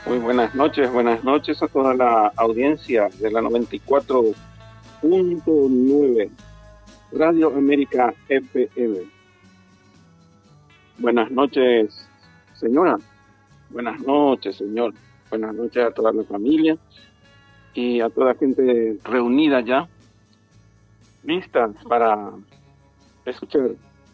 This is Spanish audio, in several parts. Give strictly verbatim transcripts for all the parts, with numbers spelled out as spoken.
Muy buenas noches, buenas noches a toda la audiencia de la noventa y cuatro punto nueve Radio América F M. Buenas noches, señora. Buenas noches, señor. Buenas noches a toda la familia y a toda la gente reunida ya, listas para escuchar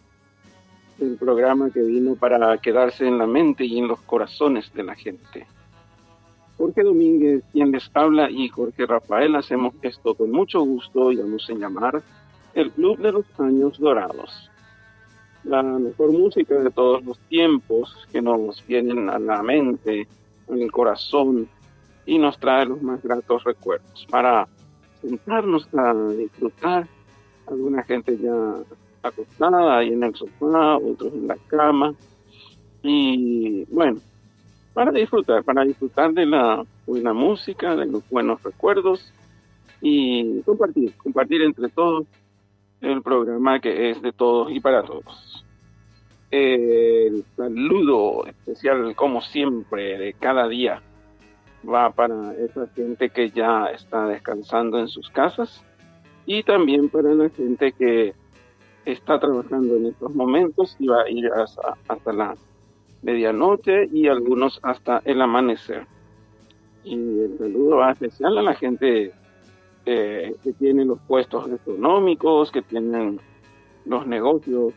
el programa que vino para quedarse en la mente y en los corazones de la gente. Jorge Domínguez, quien les habla, y Jorge Rafael, hacemos esto con mucho gusto y vamos a llamar el Club de los Años Dorados. La mejor música de todos los tiempos que nos vienen a la mente, al corazón, y nos trae los más gratos recuerdos para sentarnos a disfrutar. Alguna gente ya acostada ahí en el sofá, otros en la cama, y bueno, para disfrutar, para disfrutar de la buena música, de los buenos recuerdos y compartir, compartir entre todos el programa que es de todos y para todos. El saludo especial, como siempre, de cada día va para esa gente que ya está descansando en sus casas y también para la gente que está trabajando en estos momentos y va a ir hasta, hasta la medianoche y algunos hasta el amanecer. Y el saludo va especial a la gente eh, que tiene los puestos económicos, que tienen los negocios,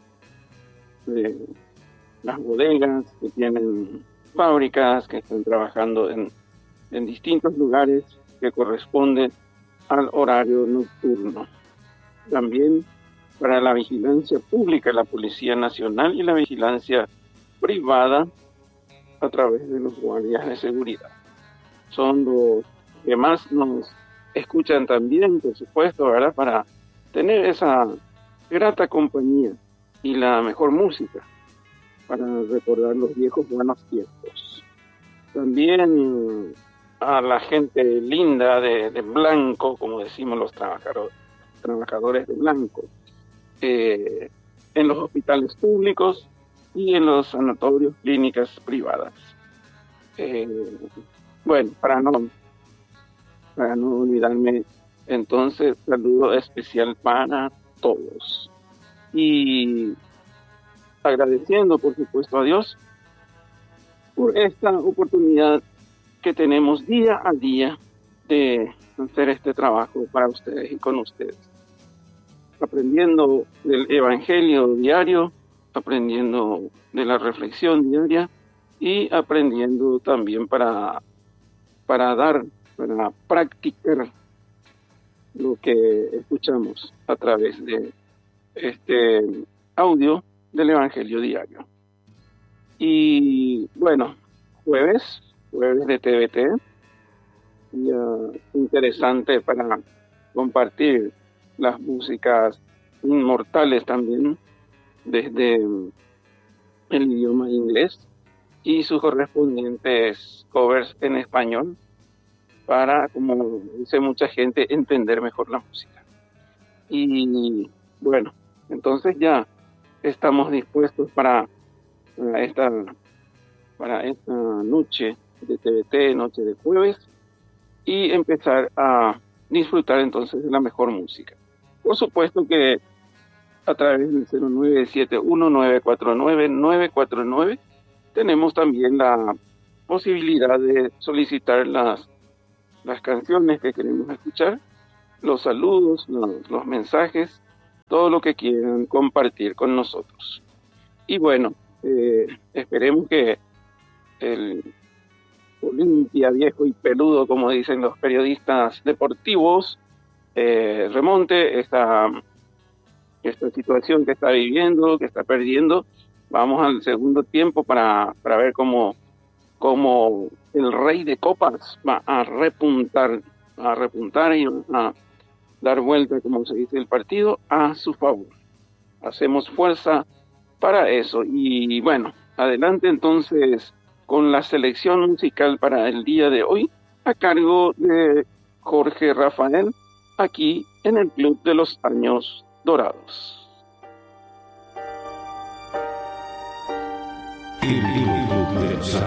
eh, las bodegas, que tienen fábricas, que están trabajando en, en distintos lugares que corresponden al horario nocturno. También para la vigilancia pública, la Policía Nacional y la vigilancia privada a través de los guardias de seguridad. Son los que más nos escuchan también, por supuesto, ¿verdad? Para tener esa grata compañía y la mejor música para recordar los viejos buenos tiempos. También a la gente linda de, de blanco, como decimos los trabajadores, trabajadores de blanco, eh, en los hospitales públicos y en los sanatorios, clínicas privadas. Eh, bueno, para no, para no olvidarme, entonces, saludo especial para todos. Y agradeciendo, por supuesto, a Dios por esta oportunidad que tenemos día a día de hacer este trabajo para ustedes y con ustedes. Aprendiendo del Evangelio diario, aprendiendo de la reflexión diaria y aprendiendo también para, para dar, para practicar lo que escuchamos a través de este audio del Evangelio diario. Y bueno, jueves, jueves de T V T, día interesante para compartir las músicas inmortales también desde el idioma inglés y sus correspondientes covers en español para, como dice mucha gente, entender mejor la música. Y bueno, entonces ya estamos dispuestos para, para esta para esta noche de T V T, noche de jueves, y empezar a disfrutar entonces de la mejor música. Por supuesto que a través del cero nueve siete uno nueve cuatro nueve nueve cuatro nueve tenemos también la posibilidad de solicitar las, las canciones que queremos escuchar, los saludos, los, los mensajes, todo lo que quieran compartir con nosotros. Y bueno, eh, esperemos que el Olimpia viejo y peludo, como dicen los periodistas deportivos, eh, remonte esta, esta situación que está viviendo, que está perdiendo. Vamos al segundo tiempo para, para ver cómo, cómo el rey de copas va a repuntar, a repuntar y a dar vuelta, como se dice, el partido a su favor. Hacemos fuerza para eso. Y bueno, adelante entonces con la selección musical para el día de hoy, a cargo de Jorge Rafael, aquí en el Club de los Años Dorados. El